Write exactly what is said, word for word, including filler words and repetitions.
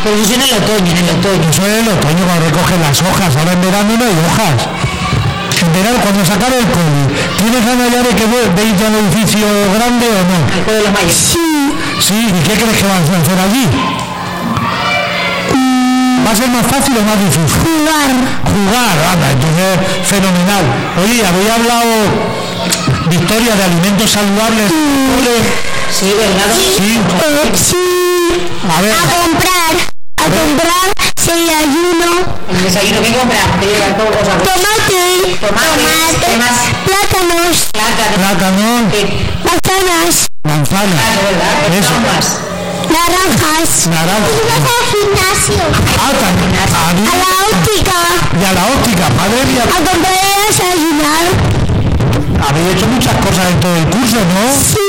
Pero eso es en el otoño, en el otoño. Eso es en el otoño, cuando recogen las hojas. Ahora en verano no hay hojas. En verano, cuando se acabe el cole, ¿tienes ganas ya de que veis ya un edificio grande o no? El cole de los mayores. Sí. Sí, ¿y qué crees que van a hacer allí? ¿Va a ser más fácil o más difícil? Jugar. Jugar, anda, entonces fenomenal. Oye, había hablado, Victoria, de alimentos saludables. Sí, ¿verdad? Sí. Eh, sí. A ver. A comprar. A comprar desayuno. ¿El desayuno qué compras? Te llevan todo cosas. Tomate. Tomate. ¿Qué más? Plátanos. Plátano. Plátano. Manzanas. Manzana. Claro, ¿verdad? Eso. Más. Naranjas. Naranja. Y vas al gimnasio. Ah, también. A la óptica. Y a la óptica, madre mía. A comprar y desayunar. Habéis hecho muchas cosas en todo el curso, ¿no? Sí.